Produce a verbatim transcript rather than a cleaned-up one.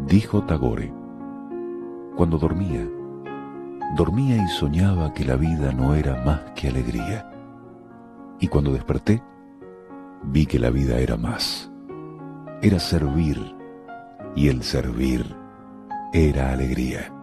Dijo Tagore: cuando dormía, dormía y soñaba que la vida no era más que alegría. Y cuando desperté, vi que la vida era más. Era servir, y el servir era alegría.